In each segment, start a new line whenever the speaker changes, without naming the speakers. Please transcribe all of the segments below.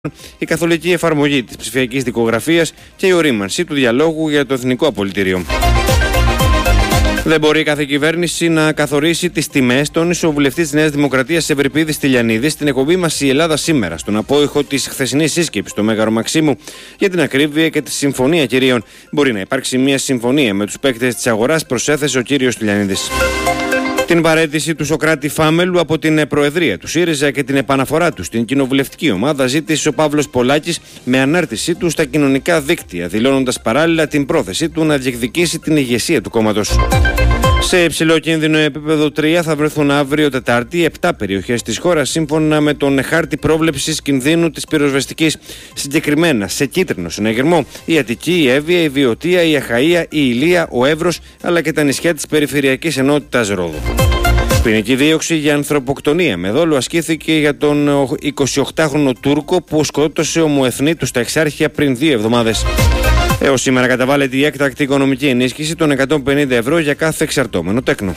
η καθολική εφαρμογή της ψηφιακής δικογραφίας και η ορίμανση του διαλόγου για το εθνικό απολυτήριο. Δεν μπορεί κάθε κυβέρνηση να καθορίσει τις τιμές, τόνισε ο βουλευτής της Νέας Δημοκρατίας Ευρυπίδης Τηλιανίδης στην εκπομπή μας «Η Ελλάδα σήμερα», στον απόϊχο της χθεσινής σύσκεψης στο Μέγαρο Μαξίμου για την ακρίβεια και τη συμφωνία κυρίων. Μπορεί να υπάρξει μια συμφωνία με τους παίκτες της αγοράς, προσέθεσε ο κύριος Τηλιανίδης. Την παραίτηση του Σωκράτη Φάμελου από την Προεδρία του ΣΥΡΙΖΑ και την επαναφορά του στην κοινοβουλευτική ομάδα ζήτησε ο Παύλος Πολάκης με ανάρτησή του στα κοινωνικά δίκτυα, δηλώνοντας παράλληλα την πρόθεσή του να διεκδικήσει την ηγεσία του κόμματος. Σε υψηλό κίνδυνο επίπεδο 3 θα βρεθούν αύριο Τετάρτη 7 περιοχές της χώρας σύμφωνα με τον χάρτη πρόβλεψης κινδύνου της πυροσβεστικής. Συγκεκριμένα σε κίτρινο συναγερμό η Αττική, η Εύβοια, η Βιωτία, η Αχαΐα, η Ηλία, ο Εύρος αλλά και τα νησιά της περιφερειακής ενότητας Ρόδου. Ποινική δίωξη για ανθρωποκτονία με δόλο ασκήθηκε για τον 28χρονο Τούρκο που σκότωσε ομοεθνή του στα Εξάρχεια πριν 2 εβδομάδες. Έως σήμερα καταβάλλεται η έκτακτη οικονομική ενίσχυση των 150 ευρώ για κάθε εξαρτώμενο τέκνο.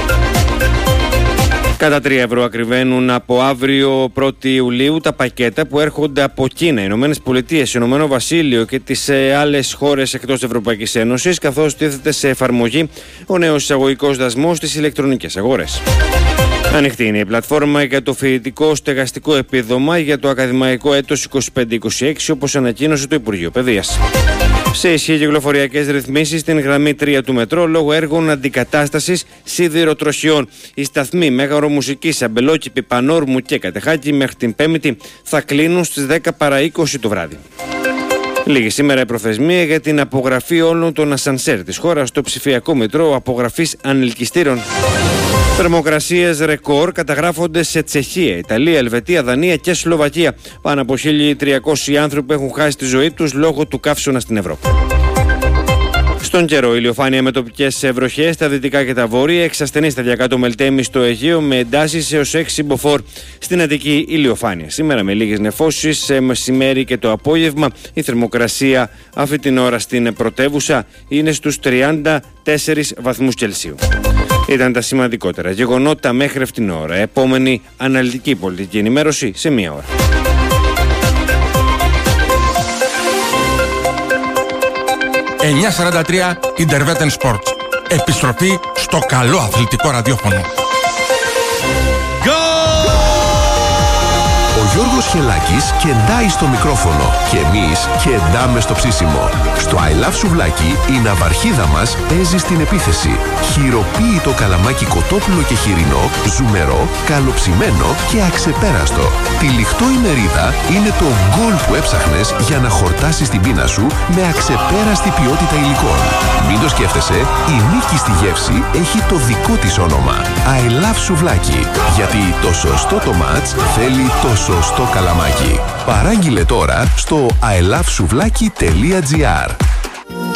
Κατά 3 ευρώ ακριβένουν από αύριο 1η Ιουλίου τα πακέτα που έρχονται από Κίνα, Ηνωμένες Πολιτείες, Ηνωμένο Βασίλειο και τις άλλες χώρες εκτός Ευρωπαϊκής Ένωσης, καθώς τίθεται σε εφαρμογή ο νέος εισαγωγικός δασμός στις ηλεκτρονικές αγορές. Ανοιχτή είναι η πλατφόρμα για το φοιτητικό στεγαστικό επίδομα για το ακαδημαϊκό έτος 25-26, όπως ανακοίνωσε το Υπουργείο Παιδείας. Σε ισχύ κυκλοφοριακές ρυθμίσεις στην γραμμή 3 του μετρό λόγω έργων αντικατάστασης σιδηροτροχιών. Οι σταθμοί Μέγαρο Μουσικής, Αμπελόκηπη, Πανόρμου και Κατεχάκη μέχρι την Πέμπτη θα κλείνουν στις 10 παρά 20 το βράδυ. Λίγη σήμερα η προθεσμία για την απογραφή όλων των ασανσέρ της χώρας στο ψηφιακό μητρό απογραφής ανελκυστήρων. Θερμοκρασίες ρεκόρ καταγράφονται σε Τσεχία, Ιταλία, Ελβετία, Δανία και Σλοβακία. Πάνω από 1.300 άνθρωποι έχουν χάσει τη ζωή τους λόγω του καύσωνα στην Ευρώπη. Στον καιρό, ηλιοφάνεια με τοπικές βροχές στα δυτικά και τα βόρεια, εξασθενή σταδιακά το Μελτέμι στο Αιγαίο με εντάσεις έως 6 μποφόρ. Στην Αττική ηλιοφάνεια. Σήμερα με λίγες νεφώσεις, σε μεσημέρι και το απόγευμα, η θερμοκρασία αυτή την ώρα στην πρωτεύουσα είναι στους 34 βαθμούς Κελσίου. Ήταν τα σημαντικότερα γεγονότα μέχρι αυτήν την ώρα. Επόμενη αναλυτική πολιτική ενημέρωση σε 1 ώρα.
Interveten Sports. Επιστροφή στο καλό αθλητικό ραδιόφωνο.
Ο Γιώργος Χελάκης κεντάει στο μικρόφωνο και εμείς κεντάμε στο ψήσιμο. Στο I Love Σουβλάκι η ναυαρχίδα μας παίζει στην επίθεση. Χειροποίητο καλαμάκι κοτόπουλο και χοιρινό, ζουμερό, καλοψημένο και αξεπέραστο. Τυλιχτό ημερίδα είναι το γκολ που έψαχνες για να χορτάσεις την πείνα σου με αξεπέραστη ποιότητα υλικών. Μην το σκέφτεσαι, η νίκη στη γεύση έχει το δικό της όνομα. I Love Σουβλάκι. Γιατί το σωστό το μάτς θέλει το σωστό καλαμάκι. Παράγγειλε τώρα στο ilovesuvlaki.gr.